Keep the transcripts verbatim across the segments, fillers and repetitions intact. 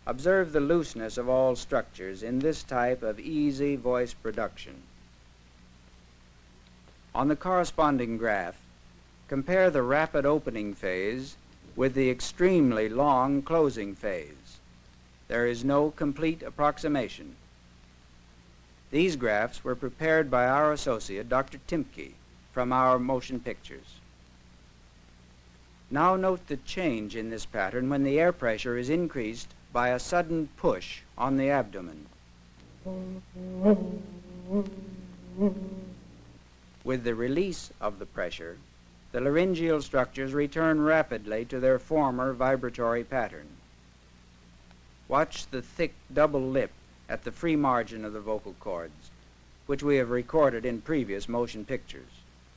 Observe the looseness of all structures in this type of easy voice production. On the corresponding graph, compare the rapid opening phase with the extremely long closing phase. There is no complete approximation. These graphs were prepared by our associate, Doctor Timke, from our motion pictures. Now note the change in this pattern when the air pressure is increased by a sudden push on the abdomen. With the release of the pressure, the laryngeal structures return rapidly to their former vibratory pattern. Watch the thick double lip at the free margin of the vocal cords, which we have recorded in previous motion pictures.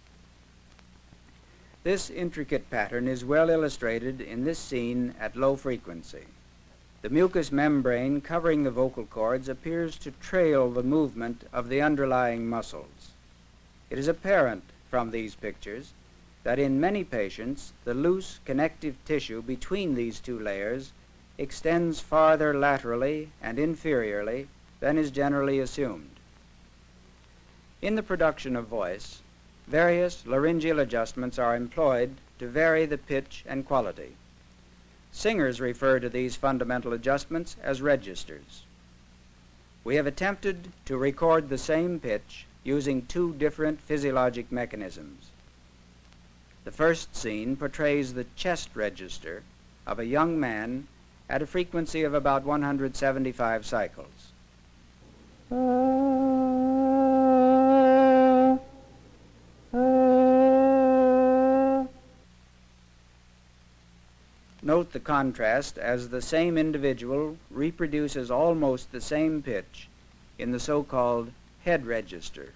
This intricate pattern is well illustrated in this scene at low frequency. The mucous membrane covering the vocal cords appears to trail the movement of the underlying muscles. It is apparent from these pictures that in many patients, the loose connective tissue between these two layers extends farther laterally and inferiorly than is generally assumed. In the production of voice, various laryngeal adjustments are employed to vary the pitch and quality. Singers refer to these fundamental adjustments as registers. We have attempted to record the same pitch using two different physiologic mechanisms. The first scene portrays the chest register of a young man at a frequency of about one hundred seventy-five cycles. Note the contrast as the same individual reproduces almost the same pitch in the so-called head register.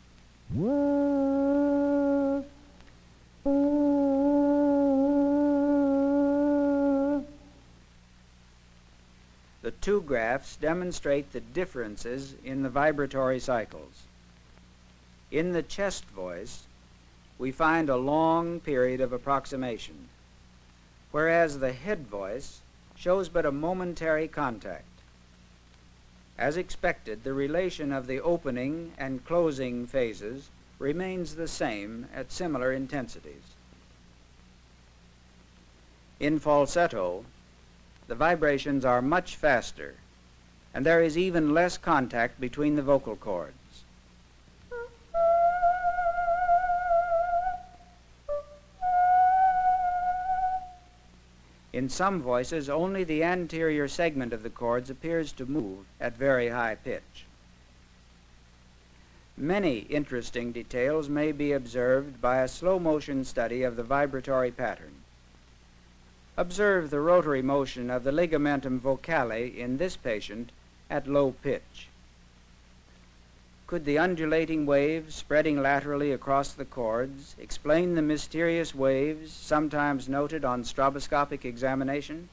The two graphs demonstrate the differences in the vibratory cycles. In the chest voice, we find a long period of approximation, whereas the head voice shows but a momentary contact. As expected, the relation of the opening and closing phases remains the same at similar intensities. In falsetto, the vibrations are much faster, and there is even less contact between the vocal cords. In some voices, only the anterior segment of the cords appears to move at very high pitch. Many interesting details may be observed by a slow motion study of the vibratory pattern. Observe the rotary motion of the ligamentum vocale in this patient at low pitch. Could the undulating waves spreading laterally across the cords explain the mysterious waves sometimes noted on stroboscopic examination?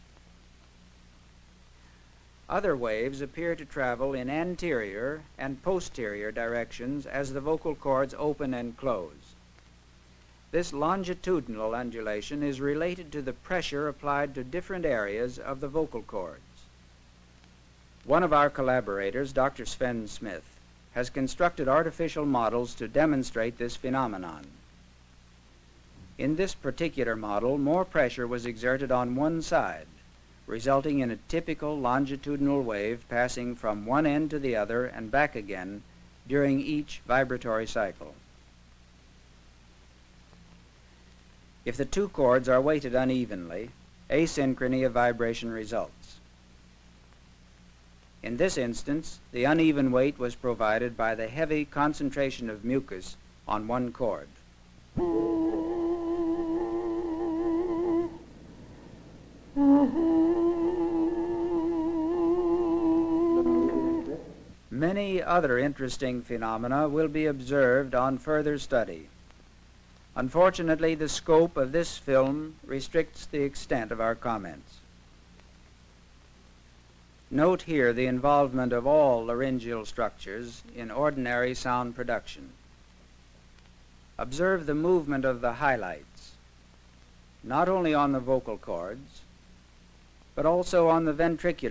Other waves appear to travel in anterior and posterior directions as the vocal cords open and close. This longitudinal undulation is related to the pressure applied to different areas of the vocal cords. One of our collaborators, Doctor Sven Smith, has constructed artificial models to demonstrate this phenomenon. In this particular model, more pressure was exerted on one side, resulting in a typical longitudinal wave passing from one end to the other and back again during each vibratory cycle. If the two cords are weighted unevenly, asynchrony of vibration results. In this instance, the uneven weight was provided by the heavy concentration of mucus on one cord. Many other interesting phenomena will be observed on further study. Unfortunately, the scope of this film restricts the extent of our comments. Note here the involvement of all laryngeal structures in ordinary sound production. Observe the movement of the highlights, not only on the vocal cords, but also on the ventricular